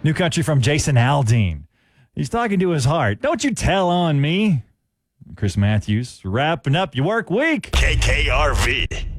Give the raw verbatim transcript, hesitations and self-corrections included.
New country from Jason Aldean. He's talking to his heart. Don't you tell on me. Chris Matthews, wrapping up your work week. K K R V.